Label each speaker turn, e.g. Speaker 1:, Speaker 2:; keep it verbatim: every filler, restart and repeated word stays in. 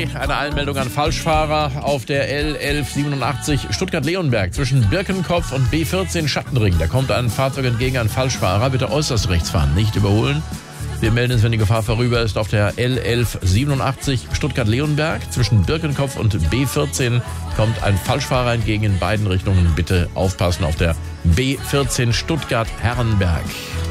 Speaker 1: drei, eine Einmeldung an Falschfahrer auf der L elf siebenundachtzig Stuttgart-Leonberg zwischen Birkenkopf und B vierzehn Schattenring. Da kommt ein Fahrzeug entgegen, ein Falschfahrer. Bitte äußerst rechts fahren, nicht überholen. Wir melden uns, wenn die Gefahr vorüber ist, auf der L elf siebenundachtzig Stuttgart-Leonberg. Zwischen Birkenkopf und B vierzehn kommt ein Falschfahrer entgegen in beiden Richtungen. Bitte aufpassen auf der B vierzehn Stuttgart-Herrenberg.